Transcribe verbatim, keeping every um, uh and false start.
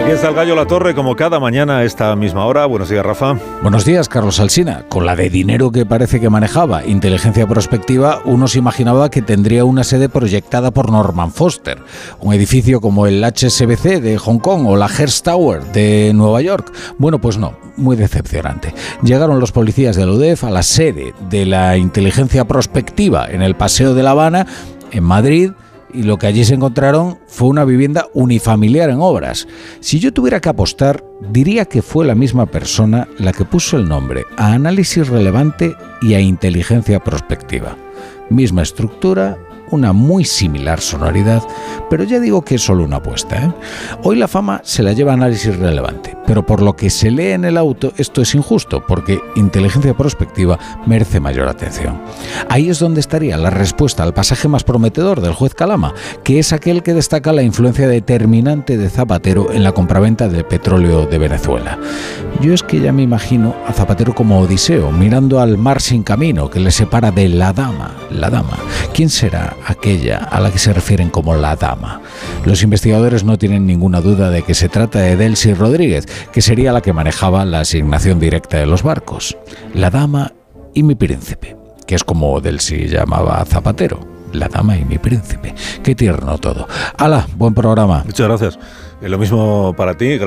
Aquí está el Gallo La Torre, como cada mañana a esta misma hora. Buenos días, Rafa. Buenos días, Carlos Alsina. Con la de dinero que parece que manejaba Inteligencia Prospectiva, uno se imaginaba que tendría una sede proyectada por Norman Foster, un edificio como el H S B C de Hong Kong o la Hearst Tower de Nueva York. Bueno, pues no, muy decepcionante. Llegaron los policías de la U D E F a la sede de la Inteligencia Prospectiva en el Paseo de La Habana, en Madrid, y lo que allí se encontraron fue una vivienda unifamiliar en obras. Si yo tuviera que apostar, diría que fue la misma persona la que puso el nombre a Análisis Relevante y a Inteligencia Prospectiva. Misma estructura, una muy similar sonoridad, pero ya digo que es solo una apuesta, ¿eh? Hoy la fama se la lleva Análisis Relevante, pero por lo que se lee en el auto, esto es injusto, porque Inteligencia Prospectiva merece mayor atención. Ahí es donde estaría la respuesta al pasaje más prometedor del juez Calama, que es aquel que destaca la influencia determinante de Zapatero en la compraventa del petróleo de Venezuela. Yo es que ya me imagino a Zapatero como Odiseo, mirando al mar sin camino que le separa de la dama, la dama. ¿Quién será aquella a la que se refieren como la dama? Los investigadores no tienen ninguna duda de que se trata de Delcy Rodríguez, que sería la que manejaba la asignación directa de los barcos. La dama y mi príncipe, que es como Delcy llamaba a Zapatero. La dama y mi príncipe. Qué tierno todo. ¡Hala! Buen programa. Muchas gracias. Lo mismo para ti.